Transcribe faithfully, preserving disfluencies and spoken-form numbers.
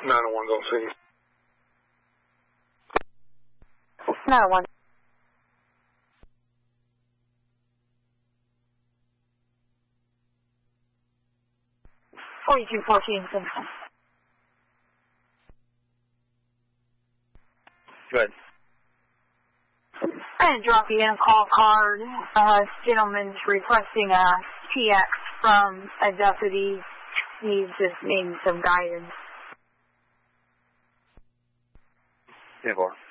nine oh one's on scene. nine oh one. forty-two fourteen Central. Good. I'm going to drop you in a call card. Uh, this gentleman's requesting a T X from a deputy. He's just needing some guidance. ten four.